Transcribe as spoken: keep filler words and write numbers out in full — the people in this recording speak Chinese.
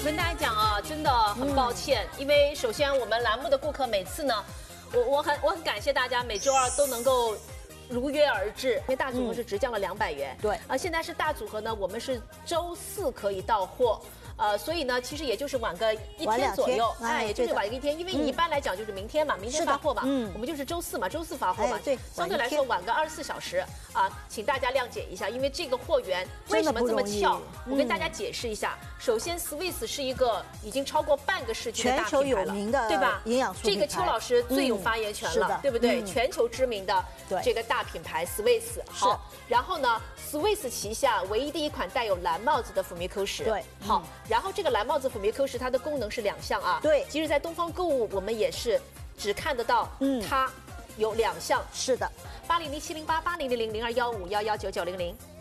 跟大家讲啊，真的很抱歉，嗯、因为首先我们栏目的顾客每次呢，我我很我很感谢大家每周二都能够如约而至，因为大组合是直降了两百元， 嗯、对，啊、 呃，现在是大组合呢，我们是周四可以到货。呃，所以呢，其实也就是晚个一天左右，哎，也就是晚个一天，因为你一般来讲就是明天嘛，明天发货嘛，嗯，我们就是周四嘛，周四发货嘛， 对， 相对来说晚个二十四小时啊，请大家谅解一下，因为这个货源为什么这么翘？我跟大家解释一下，首先 Swiss 是一个已经超过半个世纪的大品牌了， 全球有名的， 对吧？ 营养素这个邱老师最有发言权了，对不对？全球知名的这个大品牌 Swiss， 好，然后呢 ，Swiss 旗下唯一的一款带有蓝帽子的辅酶 Q 十， 对， 好，然后这个蓝帽子辅酶 Q 十它的功能是两项啊， 对， 其实，在东方购物我们也是只看得到它有两项， 是的， 八零零七零八八零零零零二幺五幺幺九九零零。